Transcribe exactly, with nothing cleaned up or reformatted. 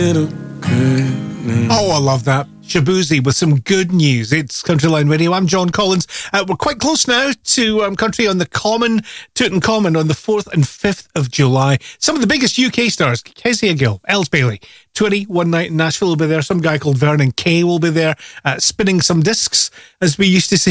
Oh, I love that. Shabuzi with some good news. It's Countryline Radio. I'm John Collins. Uh, we're quite close now to um, Country on the Common, Tutankhamun, on the fourth and fifth of July. Some of the biggest U K stars, Kezia Gill, Els Bailey, twenty, One Night in Nashville will be there. Some guy called Vernon Kay will be there, uh, spinning some discs, as we used to say